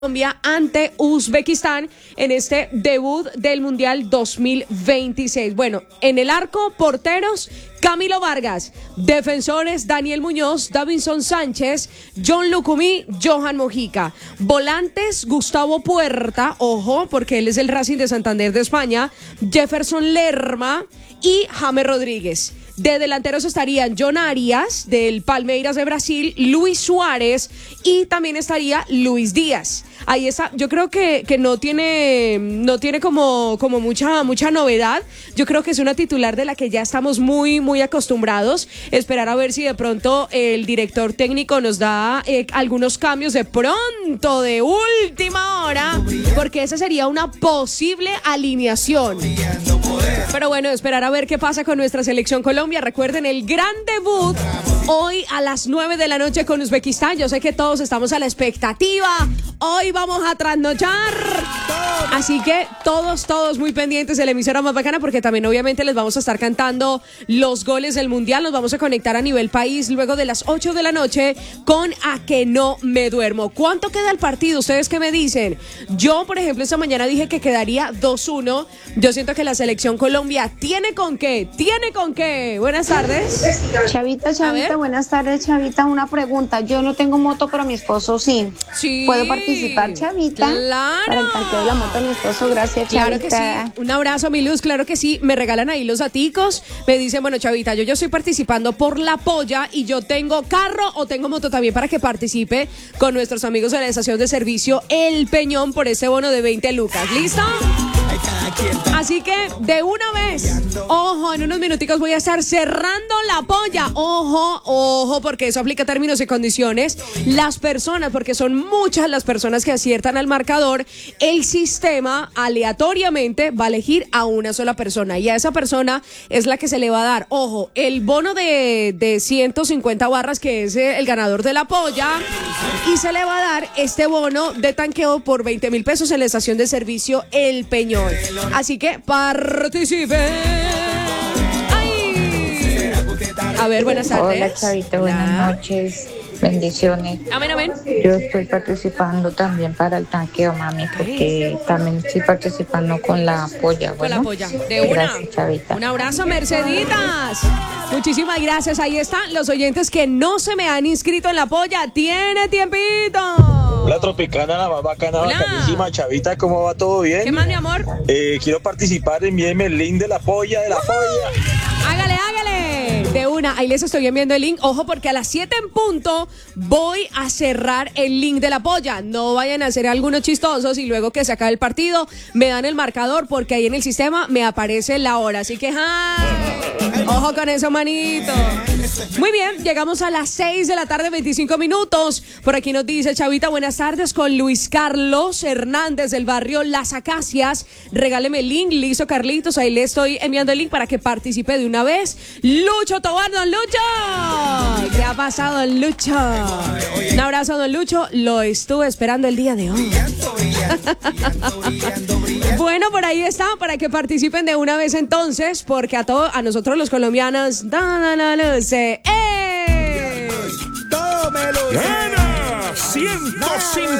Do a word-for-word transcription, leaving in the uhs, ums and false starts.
Colombia ante Uzbekistán en este debut del Mundial dos mil veintiséis. Bueno, en el arco, porteros, Camilo Vargas, defensores, Daniel Muñoz, Davinson Sánchez, John Lucumí, Johan Mojica, volantes, Gustavo Puerta, ojo, porque él es el Racing de Santander de España, Jefferson Lerma y James Rodríguez. De delanteros estarían John Arias, del Palmeiras de Brasil, Luis Suárez y también estaría Luis Díaz. Ahí está, yo creo que, que no tiene, no tiene como, como mucha, mucha novedad. Yo creo que es una titular de la que ya estamos muy, muy acostumbrados. Esperar a ver si de pronto el director técnico nos da eh, algunos cambios de pronto, de última hora, porque esa sería una posible alineación. Pero bueno, esperar a ver qué pasa con nuestra selección Colombia. Recuerden el gran debut hoy a las nueve de la noche con Uzbekistán. Yo sé que todos estamos a la expectativa. Hoy vamos a trasnochar. Así que todos, todos muy pendientes de la emisora más bacana, porque también obviamente les vamos a estar cantando los goles del Mundial. Nos vamos a conectar a nivel país luego de las ocho de la noche con A Que No Me Duermo. ¿Cuánto queda el partido? ¿Ustedes qué me dicen? Yo, por ejemplo, esta mañana dije que quedaría dos uno. Yo siento que la selección Colombia tiene con qué, tiene con qué. Buenas tardes. Chavita, Chavita, buenas tardes, Chavita. Una pregunta. Yo no tengo moto, pero mi esposo sí. Sí. ¿Puedo participar, Chavita? Claro. Para el tanqueo de la moto de mi esposo. Gracias, Claro Chavita. que sí. Un abrazo, mi Luz. Claro que sí. Me regalan ahí los daticos. Me dicen, bueno, Chavita, yo, yo estoy participando por la polla y yo tengo carro o tengo moto también para que participe con nuestros amigos de la estación de servicio El Peñón por este bono de veinte lucas. ¿Listo? Así que de una vez, ojo, en unos minuticos voy a estar cerrando la polla. Ojo, ojo, porque eso aplica términos y condiciones. Las personas, porque son muchas las personas que aciertan al marcador, el sistema aleatoriamente va a elegir a una sola persona y a esa persona es la que se le va a dar, ojo, el bono de, de ciento cincuenta barras, que es el ganador de la polla, y se le va a dar este bono de tanqueo por veinte mil pesos en la estación de servicio El Peñón. Así que participe. ¡Ay! A ver, buenas tardes. Hola, Chavita, buenas Hola. noches. Bendiciones. Amén, amén. Yo estoy participando también para el tanqueo, mami, porque también estoy participando con la polla. Con Bueno, la polla. De una. Gracias, Chavita. Un abrazo, Merceditas. Muchísimas gracias. Ahí están los oyentes que no se me han inscrito en la polla. Tiene tiempito. La Tropicana, la más bacana, Hola. bacanísima. Chavita, ¿cómo va? ¿Todo bien? ¿Qué más, mi amor? Eh, quiero participar, envíeme el link de la polla, de la polla. Hágale, hágale. De una, ahí les estoy enviando el link. Ojo, porque a las siete en punto voy a cerrar el link de la polla. No vayan a hacer algunos chistosos y luego que se acabe el partido me dan el marcador, porque ahí en el sistema me aparece la hora. Así que, ¡ay! Ojo con eso, manito. Muy bien, llegamos a las seis de la tarde, veinticinco minutos. Por aquí nos dice Chavita, buenas tardes, con Luis Carlos Hernández del barrio Las Acacias. Regáleme el link, listo, Carlitos. Ahí le estoy enviando el link para que participe de una vez. Lucho Tobar, don Lucho. ¿Qué ha pasado, don Lucho? Un abrazo, don Lucho. Lo estuve esperando el día de hoy. Bueno, por ahí está, para que participen de una vez entonces, porque a todos, a nosotros los colombianos, da, da, da, luce. ¡Eh! Gana ciento cincuenta